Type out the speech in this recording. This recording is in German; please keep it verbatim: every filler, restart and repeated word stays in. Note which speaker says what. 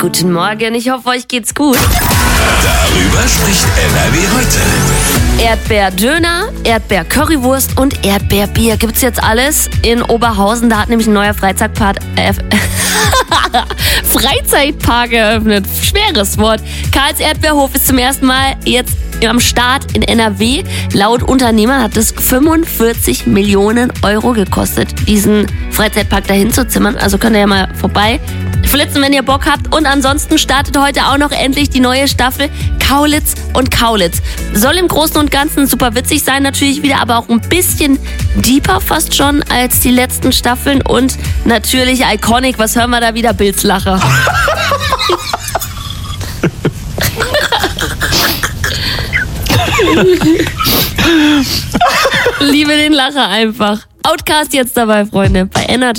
Speaker 1: Guten Morgen, ich hoffe, euch geht's gut.
Speaker 2: Darüber spricht N R W heute.
Speaker 1: Erdbeerdöner, Erdbeer-Currywurst und Erdbeerbier gibt's jetzt alles in Oberhausen. Da hat nämlich ein neuer Freizeitpark, äh, Freizeitpark eröffnet. Schweres Wort. Karls Erdbeerhof ist zum ersten Mal jetzt am Start in N R W. Laut Unternehmer hat es fünfundvierzig Millionen Euro gekostet, diesen Freizeitpark dahin zu zimmern. Also könnt ihr ja mal vorbei flitzen, wenn ihr Bock habt. Und ansonsten startet heute auch noch endlich die neue Staffel Kaulitz und Kaulitz. Soll im Großen und Ganzen super witzig sein natürlich wieder, aber auch ein bisschen deeper fast schon als die letzten Staffeln. Und natürlich iconic, was hören wir da wieder? Bills Lacher. Liebe den Lacher einfach. Outcast jetzt dabei, Freunde, bei N R W.